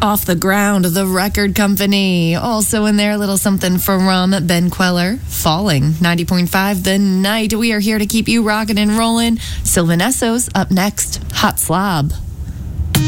Off the Ground, The Record Company. Also in there, a little something from Ben Queller. Falling, 90.5 The Night. We are here to keep you rocking and rolling. Sylvan Esso's up next. Hot Slob.